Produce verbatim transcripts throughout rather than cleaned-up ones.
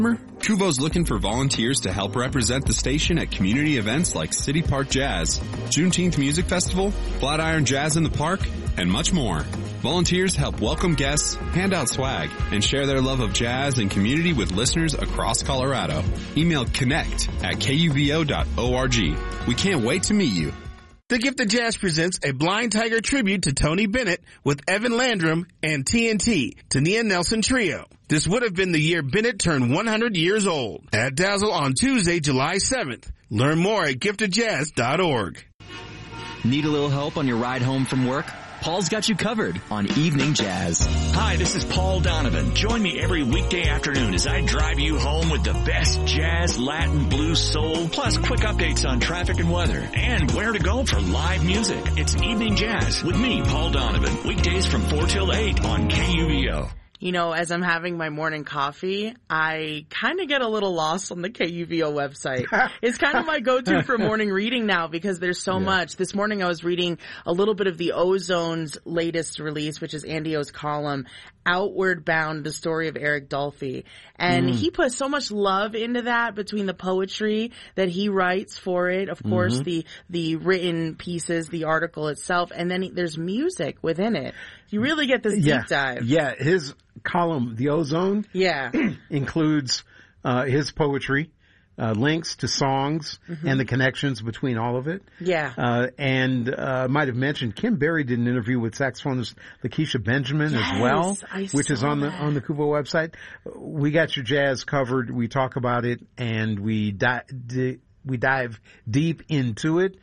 Kuvo's looking for volunteers to help represent the station at community events like City Park Jazz, Juneteenth Music Festival, Flatiron Jazz in the Park, and much more. Volunteers help welcome guests, hand out swag, and share their love of jazz and community with listeners across Colorado. Email connect at K U V O dot org. We can't wait to meet you. The Gift of Jazz presents a Blind Tiger tribute to Tony Bennett with Evan Landrum and T N T, Tania Nelson Trio. This would have been the year Bennett turned one hundred years old. At Dazzle on Tuesday, July seventh. Learn more at gift of jazz dot org. Need a little help on your ride home from work? Paul's got you covered on Evening Jazz. Hi, this is Paul Donovan. Join me every weekday afternoon as I drive you home with the best jazz, Latin, blues, soul, plus quick updates on traffic and weather, and where to go for live music. It's Evening Jazz with me, Paul Donovan. Weekdays from four till eight on K U V O. You know, as I'm having my morning coffee, I kind of get a little lost on the K U V O website. It's kind of my go-to for morning reading now because there's so yeah. much. This morning I was reading a little bit of the Ozone's latest release, which is Andy O's column, Outward Bound, the story of Eric Dolphy. And mm. he put so much love into that between the poetry that he writes for it, of course, mm-hmm. the the written pieces, the article itself, and then he, there's music within it. You really get this yeah. deep dive. Yeah, his column, The Ozone, yeah. includes uh, his poetry, uh, links to songs, mm-hmm. and the connections between all of it. Yeah. Uh, and uh, I might have mentioned Kim Berry did an interview with saxophonist Lakeisha Benjamin yes, as well, I which saw is on that. the on the Kuvo website. We got your jazz covered. We talk about it, and we di- di- we dive deep into it.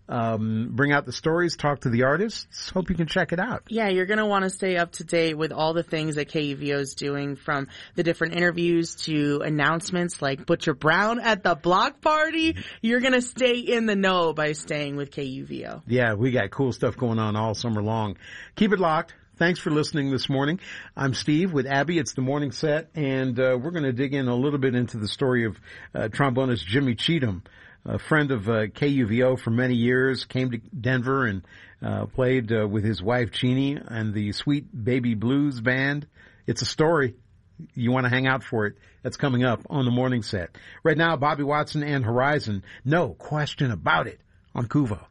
Um, bring out the stories, talk to the artists. Hope you can check it out. Yeah, you're going to want to stay up to date with all the things that K U V O is doing, from the different interviews to announcements like Butcher Brown at the block party. You're going to stay in the know by staying with K U V O. Yeah, we got cool stuff going on all summer long. Keep it locked. Thanks for listening this morning. I'm Steve with Abby. It's the morning set, and uh, we're going to dig in a little bit into the story of uh, trombonist Jimmy Cheatham. A friend of uh, K U V O for many years, came to Denver and uh, played uh, with his wife Jeannie and the Sweet Baby Blues Band. It's a story. You want to hang out for it. That's coming up on the morning set. Right now, Bobby Watson and Horizon. No question about it on Kuvo.